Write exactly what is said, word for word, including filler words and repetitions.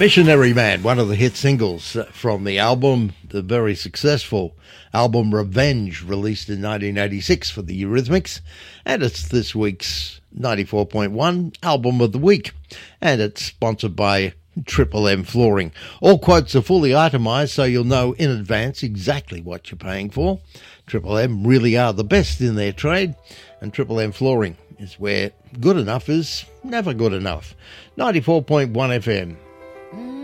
Missionary Man, one of the hit singles from the album, the very successful album Revenge, released in nineteen eighty-six for the Eurythmics, and it's this week's ninety-four point one Album of the Week, and it's sponsored by Triple M Flooring. All quotes are fully itemised, so you'll know in advance exactly what you're paying for. Triple M really are the best in their trade, and Triple M Flooring is where good enough is never good enough. ninety-four point one F M.